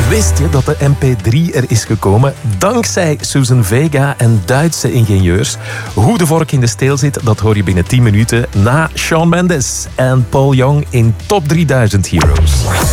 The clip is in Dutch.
Wist je dat de MP3 er is gekomen dankzij Susan Vega en Duitse ingenieurs? Hoe de vork in de steel zit, dat hoor je binnen 10 minuten na Shawn Mendes en Paul Young in Top 3000 Heroes.